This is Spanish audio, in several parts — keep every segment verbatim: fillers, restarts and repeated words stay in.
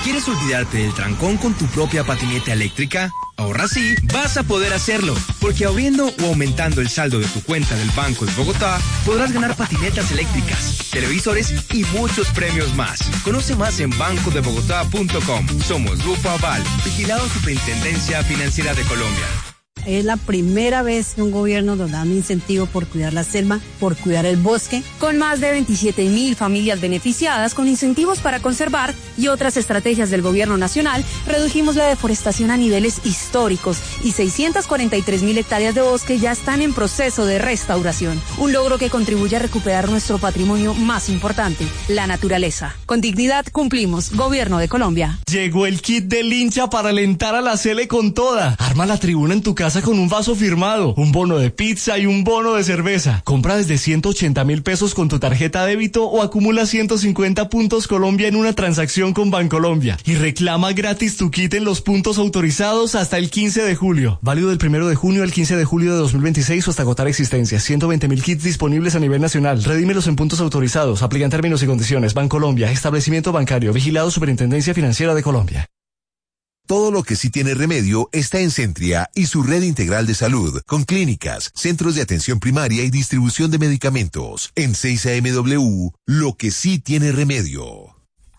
¿Quieres olvidarte del trancón con tu propia patineta eléctrica? Ahora sí, vas a poder hacerlo, porque abriendo o aumentando el saldo de tu cuenta del Banco de Bogotá, podrás ganar patinetas eléctricas, televisores y muchos premios más. Conoce más en banco de bogotá punto com. Somos Grupo Aval, vigilado Superintendencia Financiera de Colombia. Es la primera vez que un gobierno nos da un incentivo por cuidar la selva, por cuidar el bosque. Con más de veintisiete mil familias beneficiadas con incentivos para conservar y otras estrategias del gobierno nacional, redujimos la deforestación a niveles históricos y seiscientas cuarenta y tres mil hectáreas de bosque ya están en proceso de restauración. Un logro que contribuye a recuperar nuestro patrimonio más importante, la naturaleza. Con dignidad cumplimos. Gobierno de Colombia. Llegó el kit del hincha para alentar a la Sele con toda. Arma la tribuna en tu casa con un vaso firmado, un bono de pizza y un bono de cerveza. Compra desde ciento ochenta mil pesos con tu tarjeta débito o acumula ciento cincuenta puntos Colombia en una transacción con Bancolombia. Y reclama gratis tu kit en los puntos autorizados hasta el quince de julio. Válido del primero de junio al quince de julio de dos mil veintiséis o hasta agotar existencia. ciento veinte mil kits disponibles a nivel nacional. Redímelos en puntos autorizados. Aplican términos y condiciones. Bancolombia, establecimiento bancario, vigilado Superintendencia Financiera de Colombia. Todo lo que sí tiene remedio está en Centria y su red integral de salud, con clínicas, centros de atención primaria y distribución de medicamentos. En seis A M W, lo que sí tiene remedio.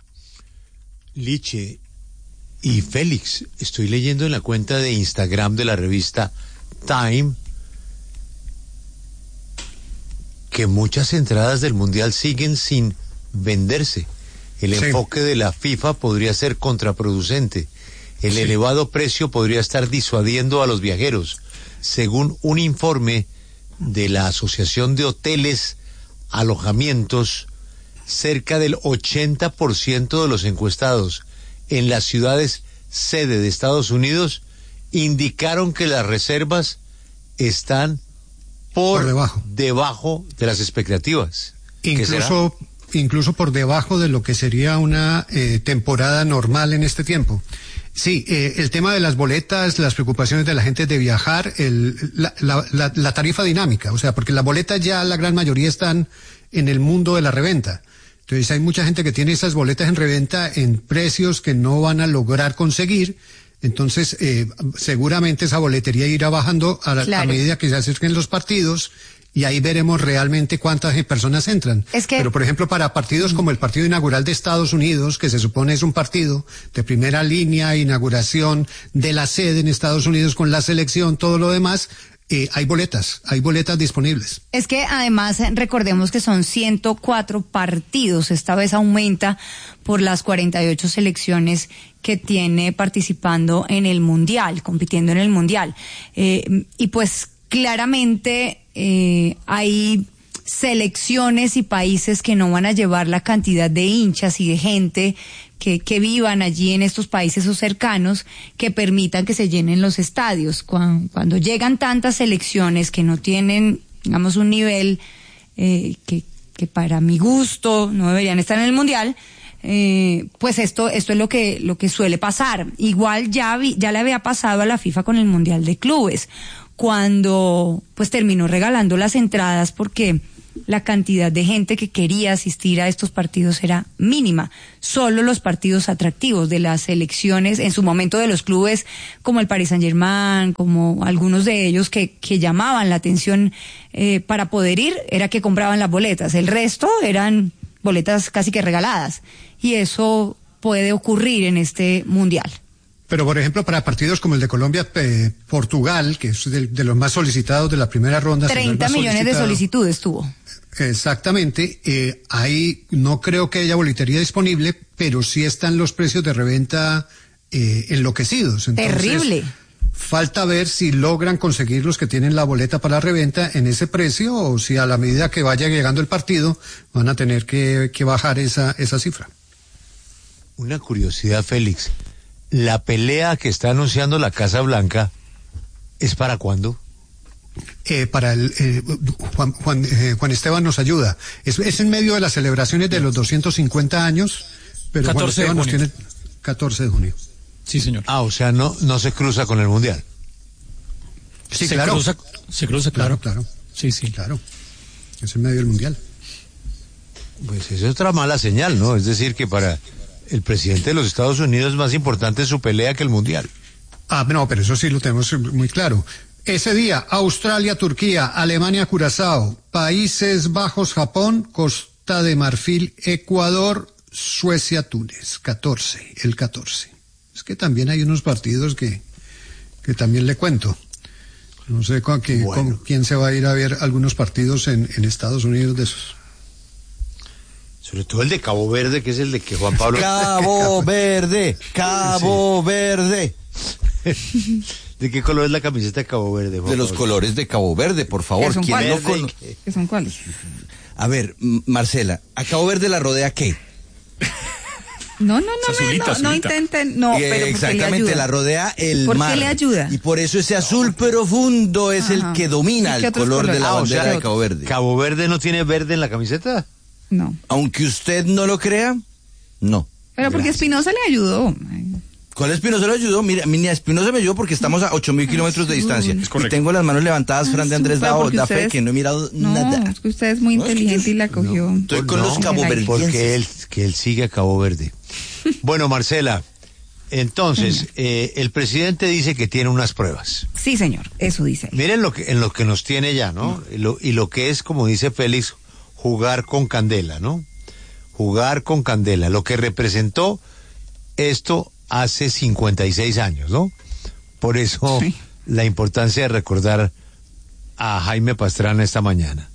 Liche y Félix, estoy leyendo en la cuenta de Instagram de la revista Time que muchas entradas del Mundial siguen sin venderse. El sí. enfoque de la FIFA podría ser contraproducente. El sí. elevado precio podría estar disuadiendo a los viajeros, según un informe de la Asociación de Hoteles, Alojamientos. Cerca del ochenta por ciento de los encuestados en las ciudades sede de Estados Unidos indicaron que las reservas están por, por debajo. debajo de las expectativas. Incluso, incluso por debajo de lo que sería una eh, temporada normal en este tiempo. Sí, eh, el tema de las boletas, las preocupaciones de la gente de viajar, el, la, la, la, la tarifa dinámica, o sea, porque las boletas ya la gran mayoría están en el mundo de la reventa. Entonces hay mucha gente que tiene esas boletas en reventa en precios que no van a lograr conseguir. Entonces, eh, seguramente esa boletería irá bajando a, la, claro. a medida que se acerquen los partidos. Y ahí veremos realmente cuántas personas entran. Es que... Pero, por ejemplo, para partidos como el partido inaugural de Estados Unidos, que se supone es un partido de primera línea, inauguración de la sede en Estados Unidos con la selección, todo lo demás, eh, hay boletas, hay boletas disponibles. Es que además recordemos que son ciento cuatro partidos, esta vez aumenta por las cuarenta y ocho selecciones que tiene participando en el Mundial, compitiendo en el Mundial. Eh, y pues claramente... Eh, hay selecciones y países que no van a llevar la cantidad de hinchas y de gente que, que vivan allí en estos países o cercanos que permitan que se llenen los estadios. Cuando, cuando llegan tantas selecciones que no tienen, digamos, un nivel eh, que, que para mi gusto no deberían estar en el Mundial, eh, pues esto, esto es lo que, lo que suele pasar. Igual ya, vi, ya le había pasado a la FIFA con el Mundial de Clubes, cuando pues terminó regalando las entradas porque la cantidad de gente que quería asistir a estos partidos era mínima. Solo los partidos atractivos de las selecciones, en su momento de los clubes como el Paris Saint-Germain, como algunos de ellos que, que llamaban la atención eh, para poder ir, era que compraban las boletas. El resto eran boletas casi que regaladas. Y eso puede ocurrir en este Mundial. Pero, por ejemplo, para partidos como el de Colombia-Portugal, que es de, de los más solicitados de la primera ronda. treinta millones de solicitudes tuvo. Exactamente. Eh, ahí no creo que haya boletería disponible, pero sí están los precios de reventa eh, enloquecidos. Entonces, terrible. Falta ver si logran conseguir los que tienen la boleta para la reventa en ese precio o si a la medida que vaya llegando el partido van a tener que, que bajar esa, esa cifra. Una curiosidad, Félix. La pelea que está anunciando la Casa Blanca, ¿es para cuándo? Eh, para el eh, Juan, Juan, eh, Juan Esteban nos ayuda. Es, es en medio de las celebraciones de los doscientos cincuenta años, pero Juan Esteban nos tiene catorce de junio. Sí, señor. Ah, o sea, no no se cruza con el Mundial. Sí, se claro. Cruza, se cruza, claro. Claro, claro. Sí, sí. Claro. Es en medio del Mundial. Pues eso es otra mala señal, ¿no? Es decir, que para el presidente de los Estados Unidos es más importante en su pelea que el mundial. Ah, no, pero eso sí lo tenemos muy claro. Ese día, Australia, Turquía, Alemania, Curazao, Países Bajos, Japón, Costa de Marfil, Ecuador, Suecia, Túnez. catorce, el catorce. Es que también hay unos partidos que, que también le cuento. No sé con, qué, bueno. con quién se va a ir a ver algunos partidos en, en Estados Unidos de esos. Sobre todo el de Cabo Verde, que es el de que Juan Pablo... Cabo Verde, Cabo sí. Verde. ¿De qué color es la camiseta de Cabo Verde, Juan De los Pablo? colores de Cabo Verde, por favor. ¿Qué son ¿Quién cuáles? no cono... ¿Qué son cuáles? A ver, Marcela, ¿a Cabo Verde la rodea qué? No, no, no, azulita, no, azulita. no intenten, no, eh, pero exactamente, le la rodea el ¿Por mar. qué le ayuda? Y por eso ese azul profundo es Ajá. el que domina el color colores? de la Ah, bandera o sea, de Cabo Verde. ¿Cabo Verde no tiene verde en la camiseta? No. Aunque usted no lo crea, no. Pero porque Gracias. Espinosa le ayudó. ¿Cuál Espinosa le ayudó? Mira, mi Espinosa me ayudó porque estamos a ocho mil kilómetros de distancia. Es correcto. Y tengo las manos levantadas, Fran de Andrés Pero Dao, porque da fe ustedes- que no he mirado No, nada. es que usted es muy No, es que inteligente yo- y la cogió. Estoy con No, los caboverdienses. Porque él, que él sigue a Cabo Verde. Bueno, Marcela, entonces, eh, el presidente dice que tiene unas pruebas. Sí, señor, eso dice. Miren lo que, en lo que nos tiene ya, ¿no? Y lo, y lo que es, como dice Félix, jugar con candela, ¿no? Jugar con candela. Lo que representó esto hace cincuenta y seis años, ¿no? Por eso Sí. la importancia de recordar a Jaime Pastrana esta mañana.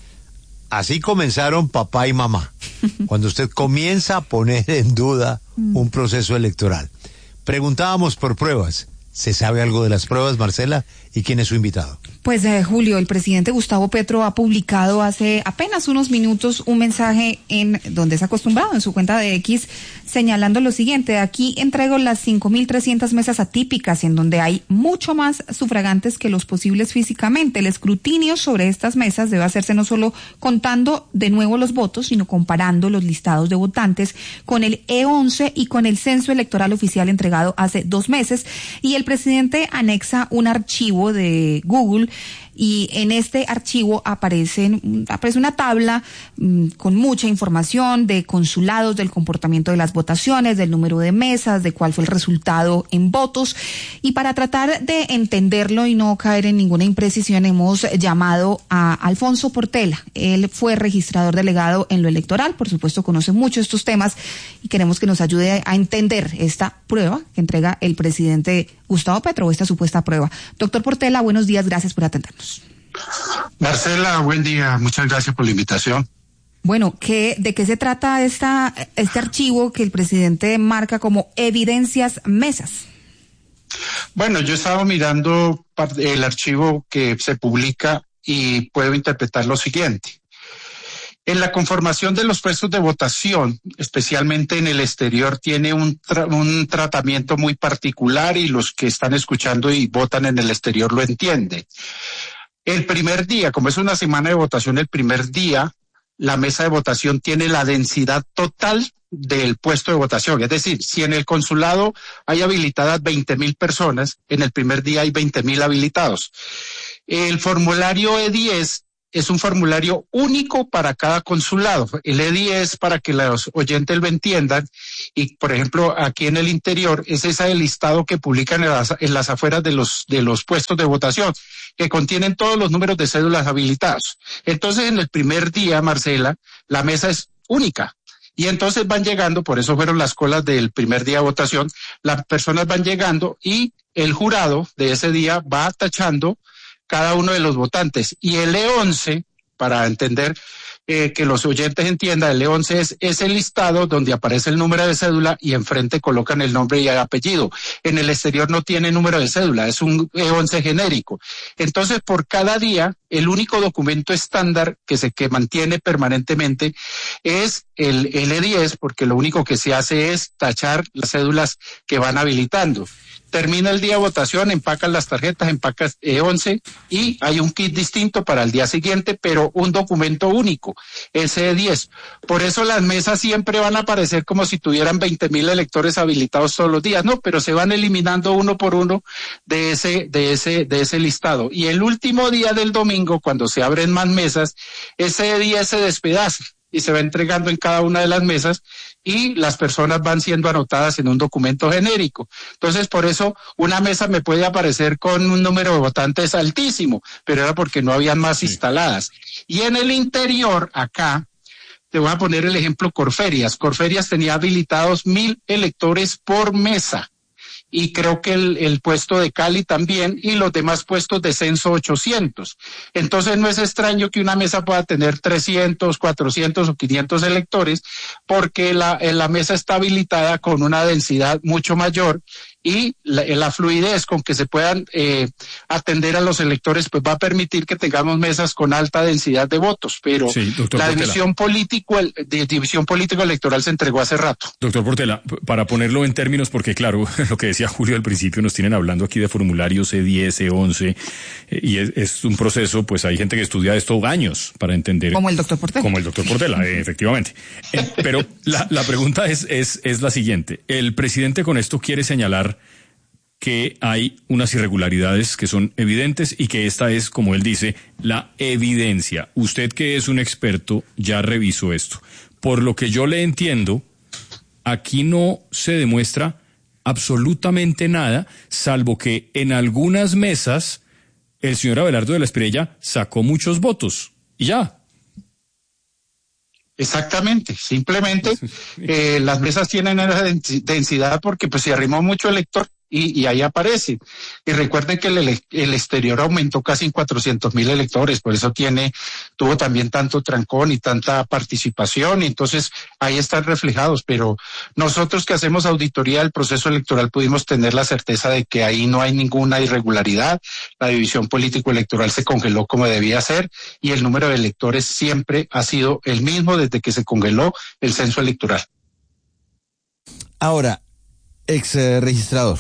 Así comenzaron papá y mamá, cuando usted comienza a poner en duda un proceso electoral. Preguntábamos por pruebas. ¿Se sabe algo de las pruebas, Marcela? ¿Y quién es su invitado? Pues eh, Julio, el presidente Gustavo Petro ha publicado hace apenas unos minutos un mensaje en donde es acostumbrado, en su cuenta de X, señalando lo siguiente: aquí entrego las cinco mil trescientas mesas atípicas, en donde hay mucho más sufragantes que los posibles físicamente. El escrutinio sobre estas mesas debe hacerse no solo contando de nuevo los votos, sino comparando los listados de votantes con el E once y con el censo electoral oficial entregado hace dos meses. Y el presidente anexa un archivo de Google, y en este archivo aparecen, aparece una tabla mmm, con mucha información de consulados, del comportamiento de las votaciones, del número de mesas, de cuál fue el resultado en votos. Y para tratar de entenderlo y no caer en ninguna imprecisión, hemos llamado a Alfonso Portela. Él fue registrador delegado en lo electoral, por supuesto conoce mucho estos temas, y queremos que nos ayude a entender esta prueba que entrega el presidente Gustavo Petro, o esta supuesta prueba. Doctor Portela, buenos días, gracias por atendernos. Marcela, buen día, muchas gracias por la invitación. Bueno, ¿qué, ¿de qué se trata esta, este archivo que el presidente marca como evidencias mesas? Bueno, yo estaba mirando el archivo que se publica y puedo interpretar lo siguiente. En la conformación de los puestos de votación, especialmente en el exterior, tiene un, tra- un tratamiento muy particular, y los que están escuchando y votan en el exterior lo entienden. El primer día, como es una semana de votación, el primer día, la mesa de votación tiene la densidad total del puesto de votación. Es decir, si en el consulado hay habilitadas veinte mil personas, en el primer día hay veinte mil habilitados. El formulario E diez es un formulario único para cada consulado. El E diez, para que los oyentes lo entiendan, y por ejemplo aquí en el interior, es ese listado que publican en las, en las afueras de los, de los puestos de votación, que contienen todos los números de cédulas habilitados. Entonces, en el primer día, Marcela, la mesa es única. Y entonces van llegando, por eso fueron las colas del primer día de votación, las personas van llegando y el jurado de ese día va tachando cada uno de los votantes. Y el E once, para entender eh, que los oyentes entiendan, el E once es ese listado donde aparece el número de cédula y enfrente colocan el nombre y el apellido. En el exterior no tiene número de cédula, es un E once genérico. Entonces, por cada día, el único documento estándar que se que mantiene permanentemente es el, el E diez, porque lo único que se hace es tachar las cédulas que van habilitando. Termina el día de votación, empacan las tarjetas, empacas E once y hay un kit distinto para el día siguiente, pero un documento único, ese E diez. Por eso las mesas siempre van a aparecer como si tuvieran veinte mil electores habilitados todos los días, no, pero se van eliminando uno por uno de ese, de ese, de ese listado. Y el último día del domingo, cuando se abren más mesas, ese E diez se despedaza. y se va entregando en cada una de las mesas y las personas van siendo anotadas en un documento genérico. Entonces, por eso una mesa me puede aparecer con un número de votantes altísimo, pero era porque no habían más sí. instaladas. Y en el interior, acá, te voy a poner el ejemplo Corferias. Corferias tenía habilitados mil electores por mesa. Y creo que el, el puesto de Cali también, y los demás puestos de censo ochocientos. Entonces no es extraño que una mesa pueda tener trescientos, cuatrocientos o quinientos electores, porque la, la mesa está habilitada con una densidad mucho mayor, y la, la fluidez con que se puedan eh, atender a los electores pues va a permitir que tengamos mesas con alta densidad de votos, pero sí, la división político de división político electoral se entregó hace rato. Doctor Portela, para ponerlo en términos, porque claro, lo que decía Julio al principio, nos tienen hablando aquí de formularios C diez, C once, eh, y es, es un proceso, pues hay gente que estudia esto años para entender. Como el doctor Portela. Como el doctor Portela, eh, efectivamente. Eh, pero la, la pregunta es, es, es la siguiente. El presidente con esto quiere señalar que hay unas irregularidades que son evidentes y que esta es, como él dice, la evidencia. Usted, que es un experto, ya revisó esto. Por lo que yo le entiendo, aquí no se demuestra absolutamente nada, salvo que en algunas mesas el señor Abelardo de la Espriella sacó muchos votos y ya. Exactamente, simplemente eh, las mesas tienen esa densidad porque pues se arrimó mucho elector y, y ahí aparece. Y recuerden que el, el exterior aumentó casi en cuatrocientos mil electores, por eso tiene, tuvo también tanto trancón y tanta participación, y entonces ahí están reflejados, pero nosotros que hacemos auditoría del proceso electoral pudimos tener la certeza de que ahí no hay ninguna irregularidad, la división político-electoral se congeló como debía ser, y el número de electores siempre ha sido el mismo desde que se congeló el censo electoral. Ahora, ex eh, registrador,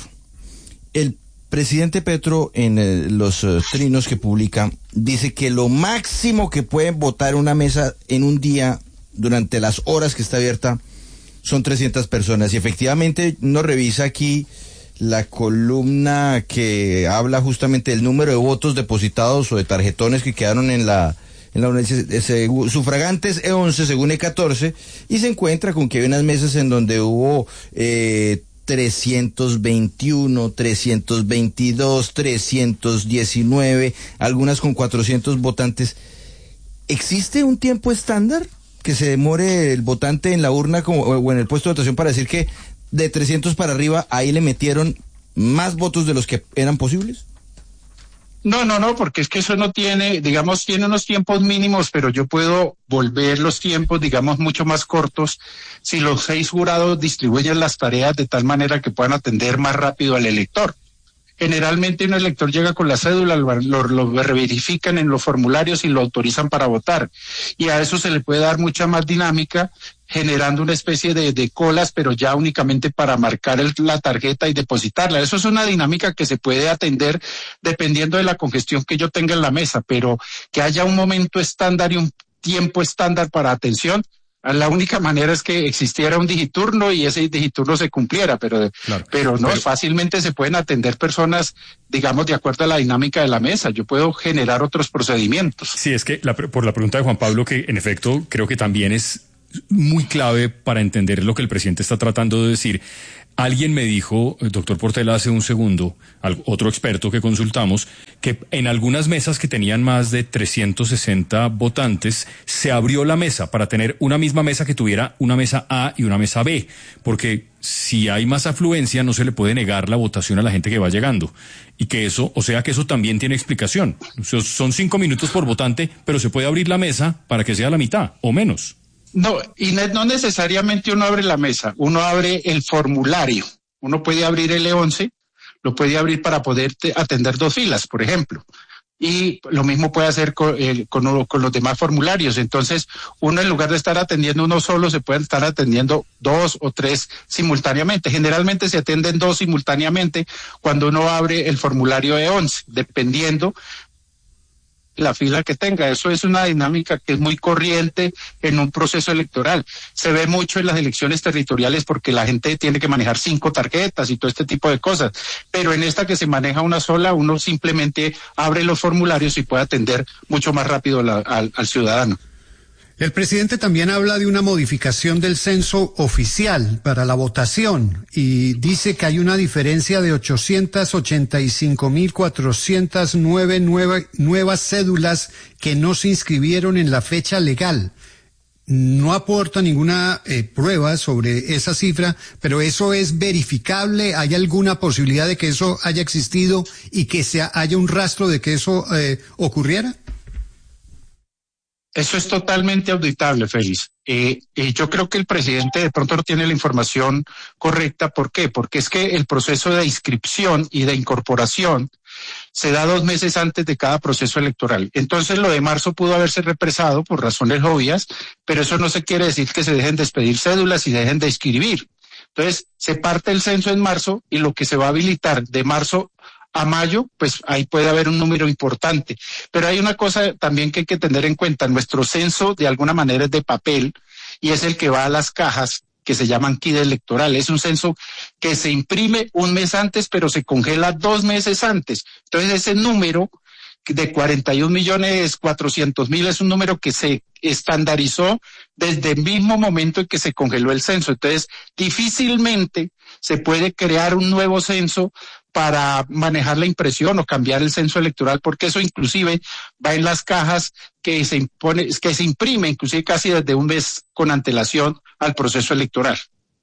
el presidente Petro en eh, los uh, trinos que publica dice que lo máximo que pueden votar una mesa en un día durante las horas que está abierta son trescientas personas, y efectivamente uno revisa aquí la columna que habla justamente del número de votos depositados o de tarjetones que quedaron en la en la sufragantes E once según E catorce, y se encuentra con que hay unas mesas en donde hubo eh, trescientos veintiuno, trescientos veintidós, trescientos diecinueve, algunas con cuatrocientos votantes. ¿Existe un tiempo estándar que se demore el votante en la urna como, o en el puesto de votación para decir que de trescientos para arriba ahí le metieron más votos de los que eran posibles? No, no, no, porque es que eso no tiene, digamos, tiene unos tiempos mínimos, pero yo puedo volver los tiempos, digamos, mucho más cortos si los seis jurados distribuyen las tareas de tal manera que puedan atender más rápido al elector. Generalmente un elector llega con la cédula, lo, lo, lo verifican en los formularios y lo autorizan para votar. Y a eso se le puede dar mucha más dinámica, generando una especie de, de colas, pero ya únicamente para marcar el, la tarjeta y depositarla. Eso es una dinámica que se puede atender dependiendo de la congestión que yo tenga en la mesa, pero que haya un momento estándar y un tiempo estándar para atención. La única manera es que existiera un digiturno y ese digiturno se cumpliera, pero, claro, pero no, pero... fácilmente se pueden atender personas, digamos, de acuerdo a la dinámica de la mesa. Yo puedo generar otros procedimientos. Sí, es que la, por la pregunta de Juan Pablo, que en efecto creo que también es muy clave para entender lo que el presidente está tratando de decir. Alguien me dijo, el doctor Portela, hace un segundo, otro experto que consultamos, que en algunas mesas que tenían más de trescientos sesenta votantes, se abrió la mesa para tener una misma mesa que tuviera una mesa A y una mesa B, porque si hay más afluencia no se le puede negar la votación a la gente que va llegando, y que eso, o sea que eso también tiene explicación. Son cinco minutos por votante, pero se puede abrir la mesa para que sea la mitad o menos. No, y no necesariamente uno abre la mesa, uno abre el formulario. Uno puede abrir el E once, lo puede abrir para poder atender dos filas, por ejemplo. Y lo mismo puede hacer con, eh, con, con los demás formularios. Entonces, uno en lugar de estar atendiendo uno solo, se pueden estar atendiendo dos o tres simultáneamente. Generalmente se atienden dos simultáneamente cuando uno abre el formulario E once, dependiendo la fila que tenga. Eso es una dinámica que es muy corriente en un proceso electoral. Se ve mucho en las elecciones territoriales porque la gente tiene que manejar cinco tarjetas y todo este tipo de cosas. Pero en esta que se maneja una sola, uno simplemente abre los formularios y puede atender mucho más rápido la, al, al ciudadano. El presidente también habla de una modificación del censo oficial para la votación y dice que hay una diferencia de ochocientas ochenta y cinco mil cuatrocientas nueve nuevas cédulas que no se inscribieron en la fecha legal. No aporta ninguna eh, prueba sobre esa cifra, pero ¿eso es verificable? ¿Hay alguna posibilidad de que eso haya existido y que se haya un rastro de que eso eh, ocurriera? Eso es totalmente auditable, Félix. Eh, eh, yo creo que el presidente de pronto no tiene la información correcta. ¿Por qué? Porque es que el proceso de inscripción y de incorporación se da dos meses antes de cada proceso electoral. Entonces lo de marzo pudo haberse represado por razones obvias, pero eso no se quiere decir que se dejen de expedir cédulas y dejen de inscribir. Entonces se parte el censo en marzo y lo que se va a habilitar de marzo a mayo, pues ahí puede haber un número importante. Pero hay una cosa también que hay que tener en cuenta. Nuestro censo de alguna manera es de papel y es el que va a las cajas que se llaman kit electoral. Es un censo que se imprime un mes antes, pero se congela dos meses antes. Entonces ese número de cuarenta y un millones cuatrocientos mil es un número que se estandarizó desde el mismo momento en que se congeló el censo. Entonces difícilmente se puede crear un nuevo censo para manejar la impresión o cambiar el censo electoral, porque eso inclusive va en las cajas que se impone, que se imprime inclusive casi desde un mes con antelación al proceso electoral.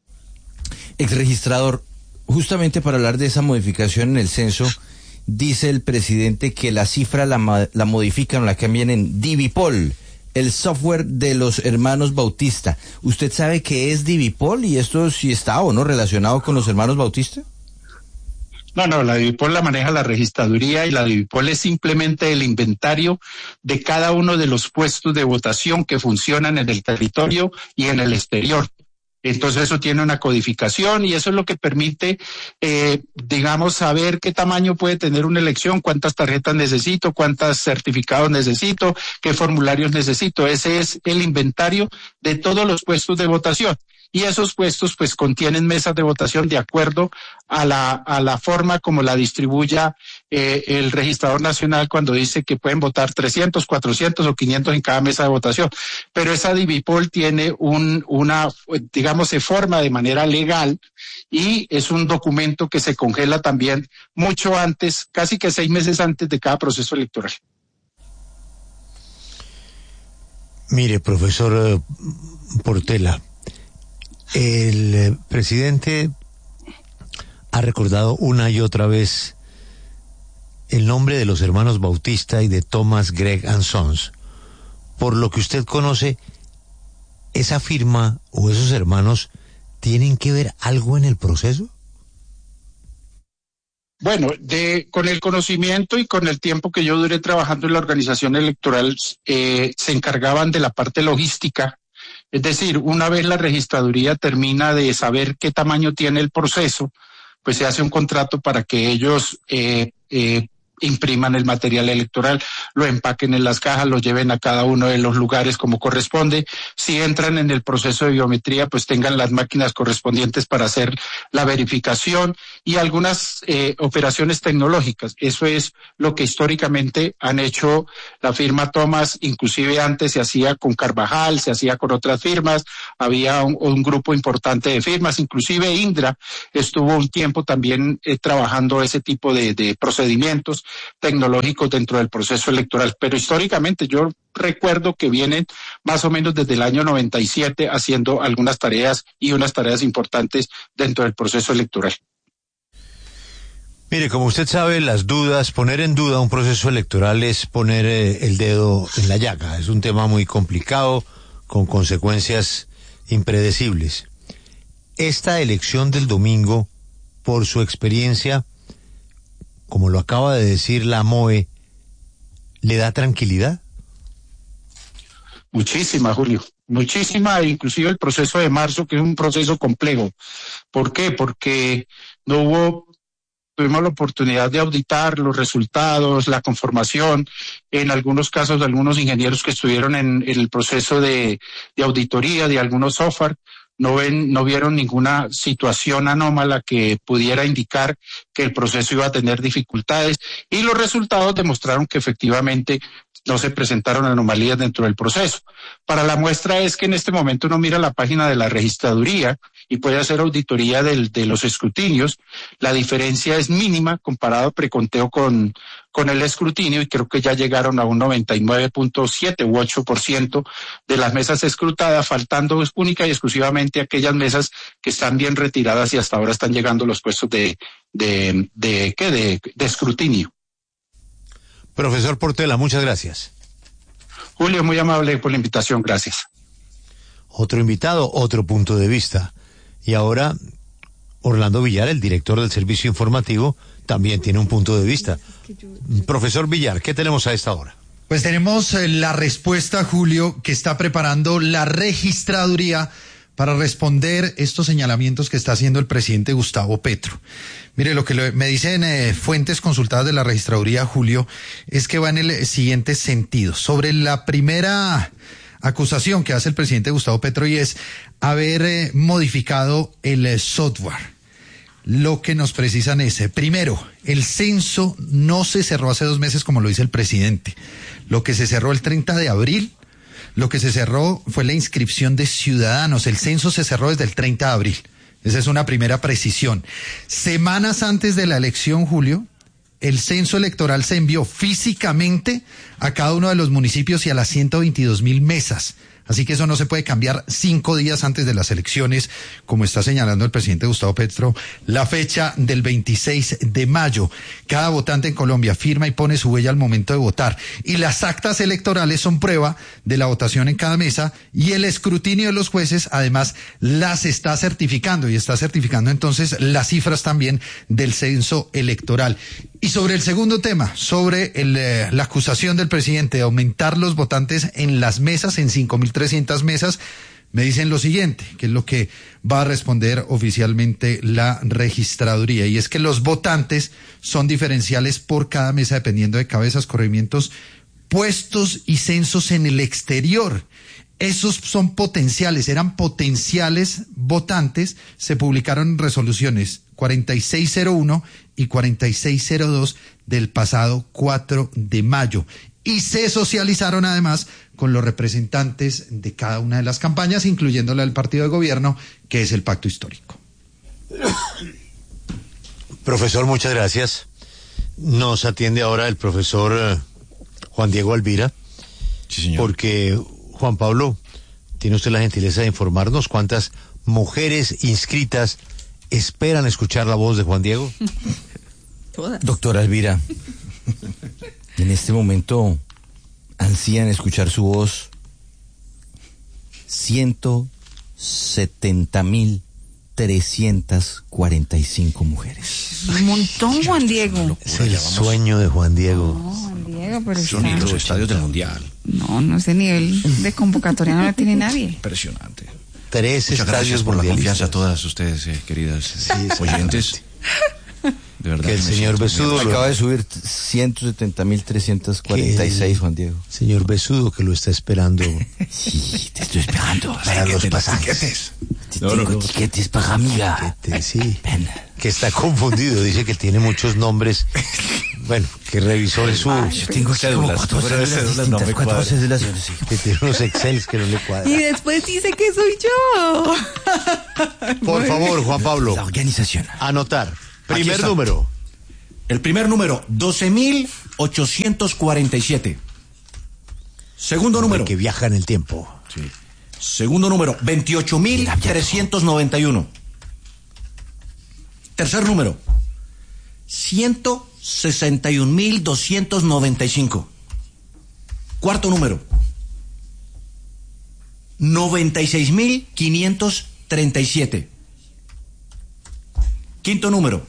Exregistrador, justamente para hablar de esa modificación en el censo, dice el presidente que la cifra la, la modifican o la cambian en Divipol, el software de los hermanos Bautista. ¿Usted sabe qué es Divipol y esto si está o no relacionado con los hermanos Bautista? No, no, la Divipol la maneja la registraduría y la Divipol es simplemente el inventario de cada uno de los puestos de votación que funcionan en el territorio y en el exterior. Entonces eso tiene una codificación y eso es lo que permite, eh, digamos, saber qué tamaño puede tener una elección, cuántas tarjetas necesito, cuántos certificados necesito, qué formularios necesito. Ese es el inventario de todos los puestos de votación. Y esos puestos pues contienen mesas de votación de acuerdo a la a la forma como la distribuya eh, el registrador nacional cuando dice que pueden votar trescientos, cuatrocientos o quinientos en cada mesa de votación. Pero esa Divipol tiene un una, digamos, se forma de manera legal y es un documento que se congela también mucho antes, casi que seis meses antes de cada proceso electoral. Mire, profesor Portela, el eh, presidente ha recordado una y otra vez el nombre de los hermanos Bautista y de Thomas Gregg and Sons. Por lo que usted conoce, ¿esa firma o esos hermanos tienen que ver algo en el proceso? Bueno, de, con el conocimiento y con el tiempo que yo duré trabajando en la organización electoral, eh, se encargaban de la parte logística. Es decir, una vez la registraduría termina de saber qué tamaño tiene el proceso, pues se hace un contrato para que ellos eh, eh, impriman el material electoral, lo empaquen en las cajas, lo lleven a cada uno de los lugares como corresponde. Si entran en el proceso de biometría, pues tengan las máquinas correspondientes para hacer la verificación y algunas eh, operaciones tecnológicas. Eso es lo que históricamente han hecho la firma Thomas, inclusive antes se hacía con Carvajal, se hacía con otras firmas, había un, un grupo importante de firmas, inclusive Indra estuvo un tiempo también eh, trabajando ese tipo de, de procedimientos tecnológicos dentro del proceso electoral, pero históricamente yo recuerdo que vienen más o menos desde el año noventa y siete haciendo algunas tareas y unas tareas importantes dentro del proceso electoral. Mire, como usted sabe, las dudas, poner en duda un proceso electoral es poner eh, el dedo en la llaga. Es un tema muy complicado, con consecuencias impredecibles. Esta elección del domingo, por su experiencia, como lo acaba de decir la M O E, ¿le da tranquilidad? Muchísima, Julio, muchísima, inclusive el proceso de marzo, que es un proceso complejo. ¿Por qué? Porque no hubo, tuvimos la oportunidad de auditar los resultados, la conformación, en algunos casos de algunos ingenieros que estuvieron en, en el proceso de, de auditoría de algunos software. no ven, no vieron ninguna situación anómala que pudiera indicar que el proceso iba a tener dificultades, y los resultados demostraron que efectivamente no se presentaron anomalías dentro del proceso. Para la muestra es que en este momento uno mira la página de la registraduría y puede hacer auditoría del, de los escrutinios. La diferencia es mínima comparado preconteo con, con el escrutinio, y creo que ya llegaron a un noventa y nueve punto siete u ocho por ciento de las mesas escrutadas, faltando única y exclusivamente aquellas mesas que están bien retiradas y hasta ahora están llegando los puestos de, de, de, ¿qué? de, de escrutinio. Profesor Portela, muchas gracias. Julio, muy amable por la invitación, gracias. Otro invitado, otro punto de vista. Y ahora, Orlando Villar, el director del servicio informativo, también tiene un punto de vista. Profesor Villar, ¿qué tenemos a esta hora? Pues tenemos eh, la respuesta, Julio, que está preparando la registraduría para responder estos señalamientos que está haciendo el presidente Gustavo Petro. Mire, lo que le, me dicen eh, fuentes consultadas de la registraduría, Julio, es que va en el siguiente sentido. Sobre la primera acusación que hace el presidente Gustavo Petro, y es haber eh, modificado el eh, software. Lo que nos precisan es, eh, primero, el censo no se cerró hace dos meses como lo dice el presidente. Lo que se cerró el treinta de abril, lo que se cerró fue la inscripción de ciudadanos. El censo se cerró desde el treinta de abril. Esa es una primera precisión. Semanas antes de la elección, Julio, el censo electoral se envió físicamente a cada uno de los municipios y a las ciento veintidós mil mesas. Así que eso no se puede cambiar cinco días antes de las elecciones, como está señalando el presidente Gustavo Petro, la fecha del veintiséis de mayo. Cada votante en Colombia firma y pone su huella al momento de votar. Y las actas electorales son prueba de la votación en cada mesa, y el escrutinio de los jueces además las está certificando, y está certificando entonces las cifras también del censo electoral. Y sobre el segundo tema, sobre el, eh, la acusación del presidente de aumentar los votantes en las mesas, en cinco mil trescientas mesas, me dicen lo siguiente, que es lo que va a responder oficialmente la registraduría, y es que los votantes son diferenciales por cada mesa dependiendo de cabezas, corregimientos, puestos y censos en el exterior. Esos son potenciales, eran potenciales votantes, se publicaron resoluciones cuarenta y seis cero uno y cuarenta y seis cero dos del pasado cuatro de mayo. Y se socializaron además con los representantes de cada una de las campañas, incluyendo la del partido de gobierno, que es el Pacto Histórico. Profesor, muchas gracias. Nos atiende ahora el profesor eh, Juan Diego Alvira. Sí, señor. Porque, Juan Pablo, ¿tiene usted la gentileza de informarnos cuántas mujeres inscritas esperan escuchar la voz de Juan Diego? Todas. Doctora Alvira, en este momento ansían escuchar su voz ciento setenta mil trescientas cuarenta y cinco mujeres. Un montón, Juan Diego. Es el sueño de Juan Diego. No, Juan Diego, pero Son está... los estadios del Mundial. No, no, ese nivel de convocatoria no lo tiene nadie. Impresionante. Tres Muchas gracias estadios por la mundialistas. confianza a todas ustedes, eh, queridas Sí, oyentes. De verdad Que el me señor siento Besudo muy- lo- acaba de subir ciento setenta mil trescientos cuarenta y seis, Juan Diego. Señor Besudo, que lo está esperando Sí, te estoy esperando. para los pasajes. Tiquetes. Tengo tiquetes para amiga. Tiquetes, sí. Ven. Que está confundido, dice que tiene muchos nombres. Bueno, que revisó su... Yo tengo aquí como cuatro cédulas distintas, cuatro cédulas. Sí. que tiene unos excels que no le Y cuadran. después dice que soy yo. Por favor, Juan Pablo, La organización. anotar. Primer está. número. El primer número, doce mil ochocientos cuarenta y siete. Segundo número. Que viaja en el tiempo. Sí. Segundo número, veintiocho mil trescientos noventa y uno. Tercer número, ciento sesenta y un mil doscientos noventa y cinco. Cuarto número, noventa y seis mil quinientos treinta y siete. Quinto número,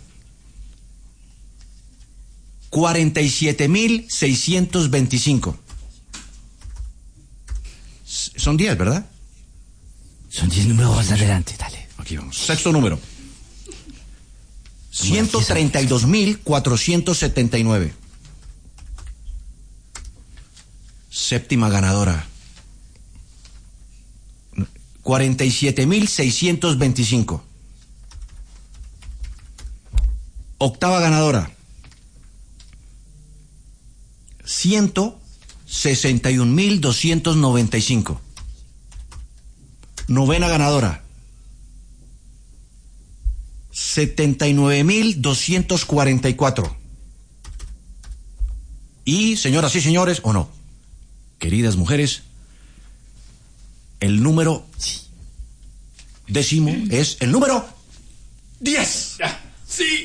cuarenta y siete mil seiscientos veinticinco. S- Son diez, ¿verdad? Son diez números más adelante, dale. Aquí vamos. Sexto número, ciento treinta y dos mil cuatrocientos setenta y nueve. Séptima ganadora, cuarenta y siete mil seiscientos veinticinco. Octava ganadora, ciento sesenta y un mil doscientos noventa y cinco. Novena ganadora, setenta y nueve mil doscientos cuarenta y cuatro. Y, señoras y señores, o no, queridas mujeres, el número décimo es el número diez. ¡Sí!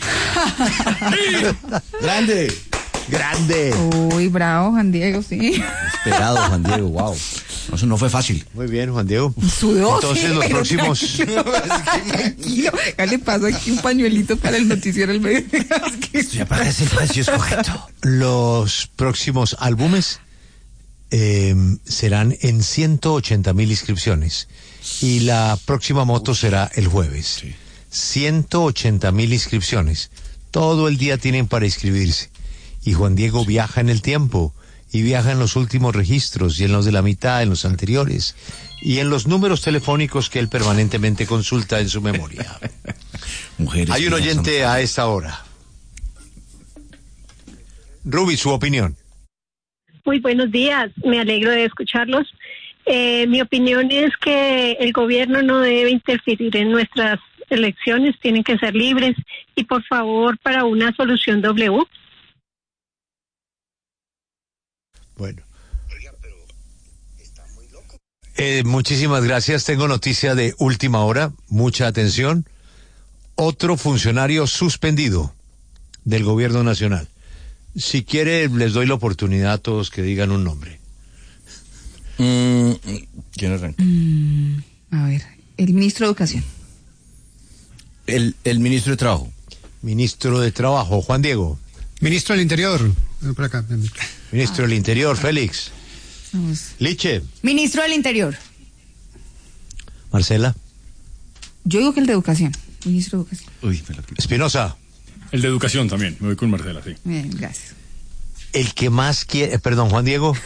¡Grande! ¡Grande! Uy, bravo, Juan Diego, sí. Esperado, Juan Diego, wow. Eso no fue fácil. Muy bien, Juan Diego. Sudó, Entonces, sí, los pero próximos... Tranquilo, ¿qué le pasó aquí un pañuelito para el noticiero el medio? Ya parece el precio es correcto. Los próximos álbumes eh, serán en ciento ochenta mil inscripciones y la próxima moto será el jueves. Sí. ciento ochenta mil inscripciones. Todo el día tienen para inscribirse. Y Juan Diego viaja en el tiempo y viaja en los últimos registros y en los de la mitad, en los anteriores y en los números telefónicos que él permanentemente consulta en su memoria. Mujeres. Hay un oyente a esta hora. Ruby, su opinión. Muy buenos días, me alegro de escucharlos. Eh, mi opinión es que el gobierno no debe interferir en nuestras elecciones, tienen que ser libres y por favor para una solución W. Bueno. Eh, muchísimas gracias. Tengo noticia de última hora. Mucha atención. Otro funcionario suspendido del gobierno nacional. Si quiere, les doy la oportunidad a todos que digan un nombre. Mm, ¿Quién arranca? Mm, a ver, el ministro de Educación. El, el ministro de Trabajo. Ministro de Trabajo, Juan Diego. Ministro del Interior. Por acá. Ministro del Interior, Félix. Vamos. Liche. Ministro del Interior. Marcela. Yo digo que el de Educación. Ministro de Educación. Uy, me lo quito. Espinosa. El de educación también, me voy con Marcela, sí. Bien, gracias. El que más quiere, perdón, Juan Diego.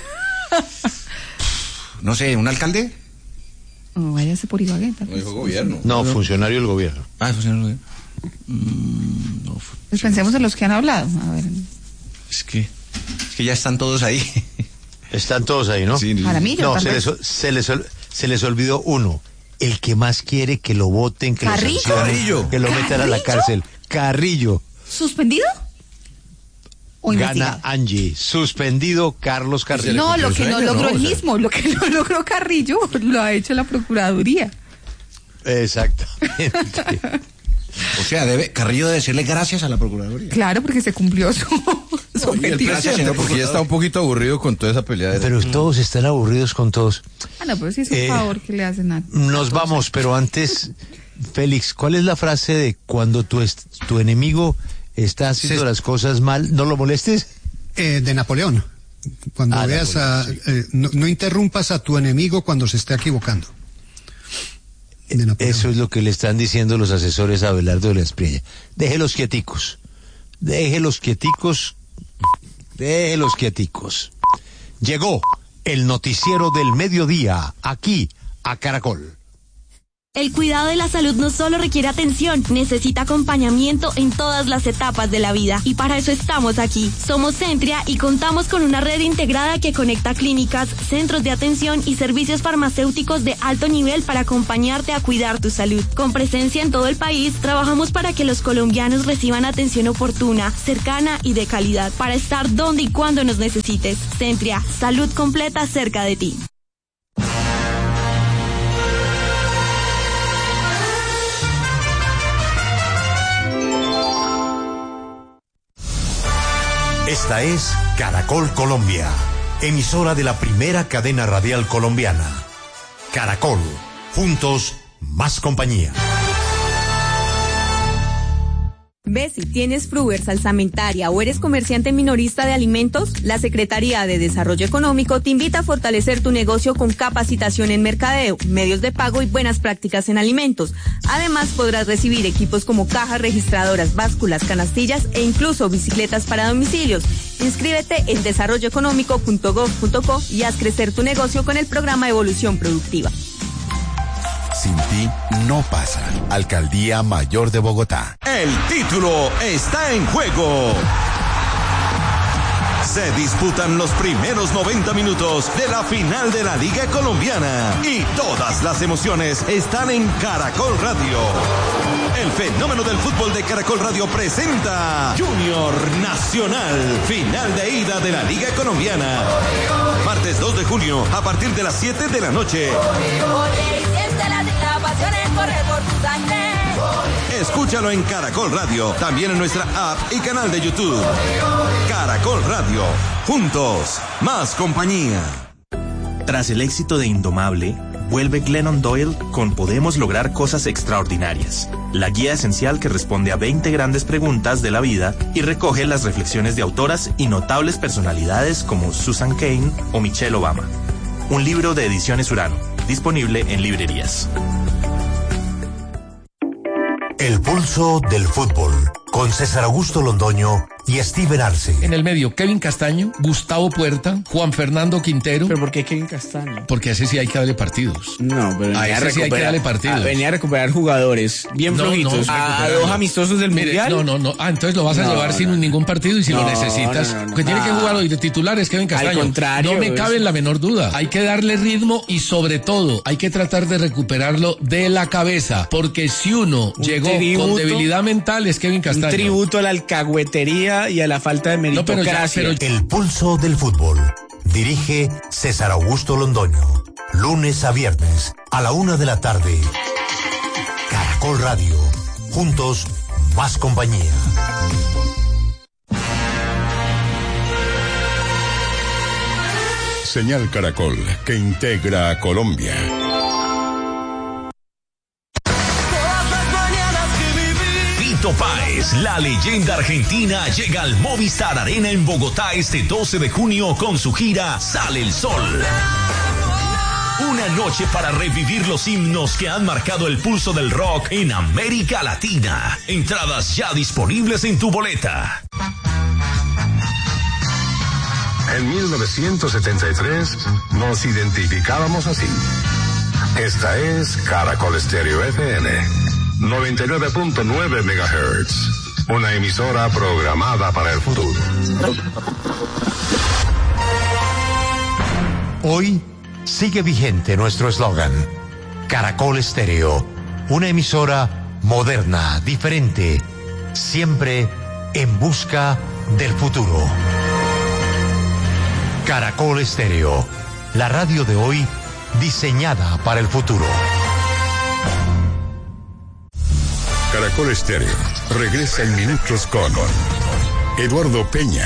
No sé, ¿un alcalde? Oh, váyase por Ibagué. No dijo gobierno. No, funcionario del gobierno. Ah, funcionario del gobierno. Mm, no, Pues pensemos en los que han hablado. A ver. es que, es que ya están todos ahí. Están todos ahí, ¿no? Sí, Jaramillo, no, tal se vez. les, se, les, se les olvidó uno. El que más quiere que lo voten, que ¿Carrillo? lo sancionen, Carrillo. que lo metan a la ¿Carrillo? cárcel. Carrillo. ¿Suspendido? ¿O Gana investigado? Angie. Suspendido Carlos Carrillo. No, lo que no sueño, logró ¿no? el O sea- mismo, lo que no logró Carrillo, lo ha hecho la Procuraduría. Exactamente. O sea, debe, Carrillo debe decirle gracias a la Procuraduría. Claro, porque se cumplió su, su Y el objetivo. presidente, porque ya está un poquito aburrido con toda esa pelea. De... Pero todos están aburridos con todos. Ah, no, pero sí es un Eh, favor que le hacen a... Nos vamos, pero antes, Félix, ¿cuál es la frase de cuando tu, est- tu enemigo está haciendo Sí. las cosas mal, no lo molestes? Eh, de Napoleón. Cuando Ah, veas Napoleón, a... eh, no, no interrumpas a tu enemigo cuando se esté equivocando. De Napoleón. Eso es lo que le están diciendo los asesores a Abelardo de la Espriella. Déjelos quieticos. Déjelos quieticos. Déjelos quieticos. Llegó el noticiero del mediodía, aquí, a Caracol. El cuidado de la salud no solo requiere atención, necesita acompañamiento en todas las etapas de la vida. Y para eso estamos aquí. Somos Centria y contamos con una red integrada que conecta clínicas, centros de atención y servicios farmacéuticos de alto nivel para acompañarte a cuidar tu salud. Con presencia en todo el país, trabajamos para que los colombianos reciban atención oportuna, cercana y de calidad, para estar donde y cuando nos necesites. Centria, salud completa cerca de ti. Esta es Caracol Colombia, emisora de la primera cadena radial colombiana. Caracol, juntos, más compañía. ¿Ves si tienes Fruver salsamentaria o eres comerciante minorista de alimentos? La Secretaría de Desarrollo Económico te invita a fortalecer tu negocio con capacitación en mercadeo, medios de pago y buenas prácticas en alimentos. Además, podrás recibir equipos como cajas registradoras, básculas, canastillas e incluso bicicletas para domicilios. Inscríbete en desarrollo económico punto gov punto co y haz crecer tu negocio con el programa Evolución Productiva. Sin ti no pasa. Alcaldía Mayor de Bogotá. El título está en juego. Se disputan los primeros noventa minutos de la final de la Liga Colombiana y todas las emociones están en Caracol Radio. El fenómeno del fútbol de Caracol Radio presenta Junior Nacional, final de ida de la Liga Colombiana. Martes dos de junio a partir de las siete de la noche. Escúchalo en Caracol Radio, también en nuestra app y canal de YouTube. Caracol Radio, juntos, más compañía. Tras el éxito de Indomable, vuelve Glennon Doyle con Podemos lograr cosas extraordinarias, la guía esencial que responde a veinte grandes preguntas de la vida y recoge las reflexiones de autoras y notables personalidades como Susan Cain o Michelle Obama. Un libro de Ediciones Urano, disponible en librerías. El pulso del fútbol, con César Augusto Londoño y Steven Arce. En el medio, Kevin Castaño, Gustavo Puerta, Juan Fernando Quintero. ¿Pero por qué Kevin Castaño? Porque a ese sí hay que darle partidos. No, pero a ese sí hay que darle partidos. Venía a recuperar jugadores bien no, flojitos. No, a dos amistosos del Mire, Mundial. No, no, no. Ah, entonces lo vas a no, llevar no. sin ningún partido y si no, lo necesitas. No, no, no, que tiene no. que jugar hoy de titulares Kevin Castaño. Al contrario. No me cabe en la menor duda. Hay que darle ritmo y sobre todo hay que tratar de recuperarlo de la cabeza. Porque si uno un llegó tributo, con debilidad mental es Kevin Castaño. Un tributo a la alcahuetería y a la falta de meritocracia. No, pero ya, pero... El pulso del fútbol. Dirige César Augusto Londoño. Lunes a viernes a la una de la tarde. Caracol Radio. Juntos, más compañía. Señal Caracol, que integra a Colombia. Fito Páez, la leyenda argentina, llega al Movistar Arena en Bogotá este doce de junio con su gira Sale el Sol. Una noche para revivir los himnos que han marcado el pulso del rock en América Latina. Entradas ya disponibles en tu boleta. En mil novecientos setenta y tres nos identificábamos así. Esta es Caracol Estéreo F M, noventa y nueve punto nueve megahertz, una emisora programada para el futuro. Hoy sigue vigente nuestro eslogan, Caracol Estéreo, una emisora moderna, diferente, siempre en busca del futuro. Caracol Estéreo, la radio de hoy diseñada para el futuro. Caracol Estéreo regresa en minutos con Eduardo Peña.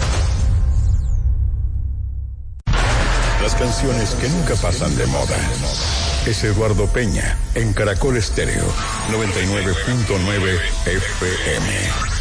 Las canciones que nunca pasan de moda. Es Eduardo Peña en Caracol Estéreo noventa y nueve punto nueve F M.